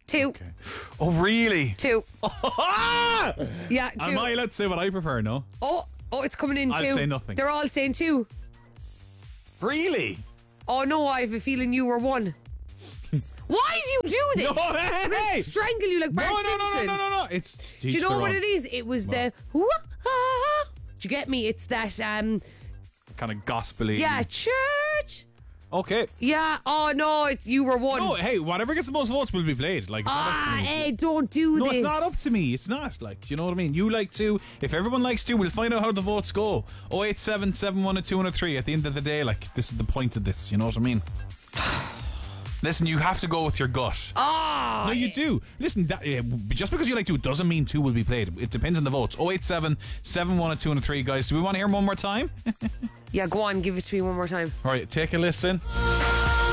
2. Okay. Oh, really? 2. Yeah, 2. Am I allowed to say what I prefer, no? Oh, it's coming in 2. I'll say nothing. They're all saying 2. Really? Oh no, I have a feeling you were 1. Why do you do this? No, hey, I'm gonna hey. strangle you like Bart Simpson. No. It's Do you know what it is? It was the... Do you get me? It's that... kind of gospel-y. Yeah, church. Okay. Yeah. Oh no, you were 1. No, hey, whatever gets the most votes will be played. Like, it's not up to me. Hey, don't do No, this. it's not up to me. It's not. Like, you know what I mean? You like 2. If everyone likes 2, we'll find out how the votes go. 087 712 103. At the end of the day, like, this is the point of this. You know what I mean? Listen, you have to go with your gut. No, you do. Listen, just because you like 2 doesn't mean 2 will be played. It depends on the votes. 087 712 103, guys. Do we want to hear 'em one more time? Yeah, go on, give it to me one more time. All right, take a listen.